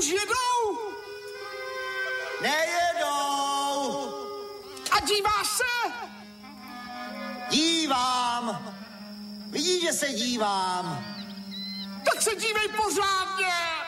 Už jedou? Nejedou. A díváš se? Dívám. Vidíš, že se dívám. Tak se dívej pořádně.